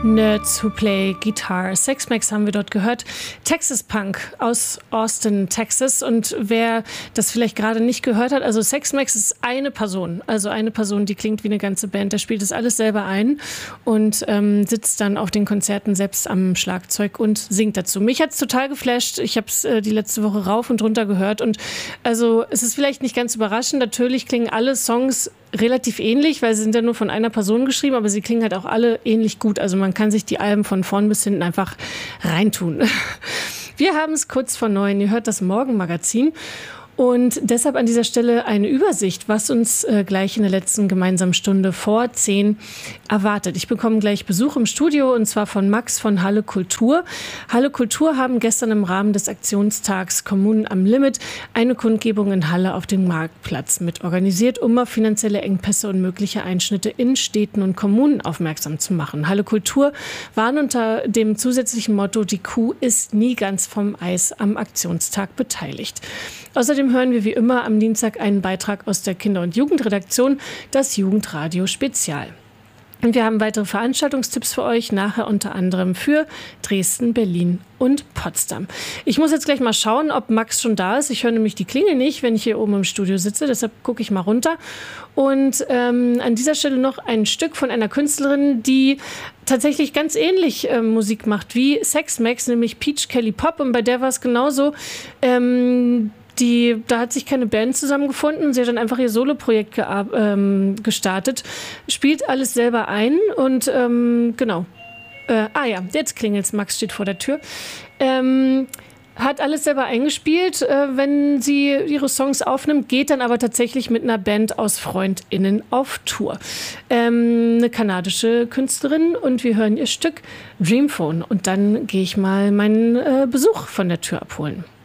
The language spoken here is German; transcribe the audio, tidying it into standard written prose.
Nerds Who Play Guitar. Sex Max haben wir dort gehört. Texas Punk aus Austin, Texas. Und wer das vielleicht gerade nicht gehört hat, also Sex Max ist eine Person. Also eine Person, die klingt wie eine ganze Band. Der spielt das alles selber ein und sitzt dann auf den Konzerten selbst am Schlagzeug und singt dazu. Mich hat's total geflasht. Ich habe es die letzte Woche rauf und runter gehört. Und also es ist vielleicht nicht ganz überraschend. Natürlich klingen alle Songs relativ ähnlich, weil sie sind ja nur von einer Person geschrieben, aber sie klingen halt auch alle ähnlich gut. Also man kann sich die Alben von vorn bis hinten einfach reintun. Wir haben es kurz vor 9. Ihr hört das Morgenmagazin. Und deshalb an dieser Stelle eine Übersicht, was uns gleich in der letzten gemeinsamen Stunde vor 10 erwartet. Ich bekomme gleich Besuch im Studio und zwar von Max von Halle Kultur. Halle Kultur haben gestern im Rahmen des Aktionstags Kommunen am Limit eine Kundgebung in Halle auf dem Marktplatz mit organisiert, um auf finanzielle Engpässe und mögliche Einschnitte in Städten und Kommunen aufmerksam zu machen. Halle Kultur waren unter dem zusätzlichen Motto "Die Kuh ist nie ganz vom Eis" am Aktionstag beteiligt. Außerdem hören wir wie immer am Dienstag einen Beitrag aus der Kinder- und Jugendredaktion, das Jugendradio Spezial. Und wir haben weitere Veranstaltungstipps für euch, nachher unter anderem für Dresden, Berlin und Potsdam. Ich muss jetzt gleich mal schauen, ob Max schon da ist. Ich höre nämlich die Klingel nicht, wenn ich hier oben im Studio sitze, deshalb gucke ich mal runter. Und an dieser Stelle noch ein Stück von einer Künstlerin, die tatsächlich ganz ähnlich Musik macht wie Sex Max, nämlich Peach Kelly Pop. Und bei der war es genauso. Da hat sich keine Band zusammengefunden. Sie hat dann einfach ihr Soloprojekt gestartet, spielt alles selber ein und genau. Jetzt klingelt's. Max steht vor der Tür. Hat alles selber eingespielt, wenn sie ihre Songs aufnimmt, geht dann aber tatsächlich mit einer Band aus FreundInnen auf Tour. Eine kanadische Künstlerin und wir hören ihr Stück Dreamphone und dann gehe ich mal meinen Besuch von der Tür abholen.